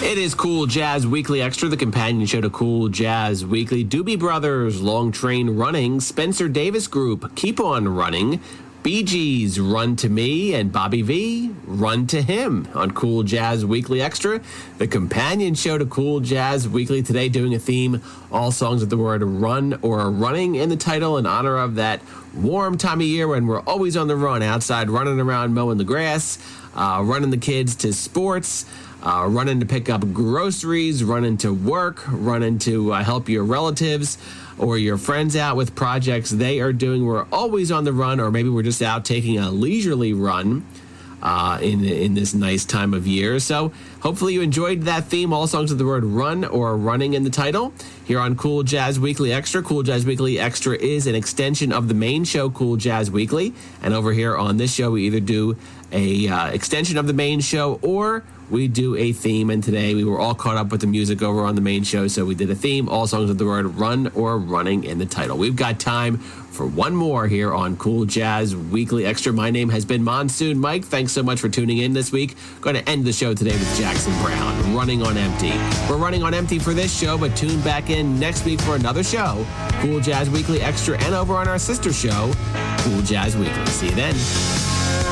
It is Cool Jazz Weekly Extra, the companion show to Cool Jazz Weekly. Doobie Brothers, Long Train Running, Spencer Davis Group, Keep On Running, Bee Gees, Run to Me, and Bobby V, Run to Him on Cool Jazz Weekly Extra, the companion show to Cool Jazz Weekly. Today doing a theme, all songs with the word run or running in the title in honor of that warm time of year when we're always on the run, outside running around mowing the grass, running the kids to sports, running to pick up groceries, running to work, running to help your relatives or your friends out with projects they are doing. We're always on the run, or maybe we're just out taking a leisurely run in this nice time of year. So hopefully you enjoyed that theme, all songs with the word run or running in the title, here on Cool Jazz Weekly Extra. Cool Jazz Weekly Extra is an extension of the main show, Cool Jazz Weekly. And over here on this show, we either do a extension of the main show or we do a theme. And today we were all caught up with the music over on the main show, so we did a theme, all songs with the word run or running in the title. We've got time for one more here on Cool Jazz Weekly Extra. My name has been Monsoon Mike. Thanks so much for tuning in this week. Going to end the show today with Jackson Browne, Running on Empty. We're running on empty for this show, but tune back in next week for another show, Cool Jazz Weekly Extra, and over on our sister show, Cool Jazz Weekly. See you then.